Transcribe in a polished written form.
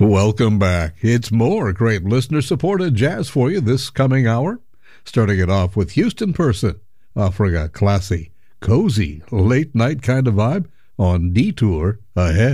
Welcome back. It's more great listener-supported jazz for you this coming hour. Starting it off with Houston Person, offering a classy, cozy, late-night kind of vibe on Detour ahead.